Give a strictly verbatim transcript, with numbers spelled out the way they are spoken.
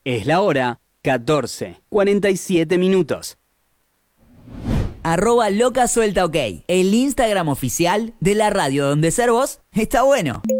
Es la hora catorce, cuarenta y siete minutos. Arroba loca suelta ok. El Instagram oficial de la radio donde ser vos está bueno.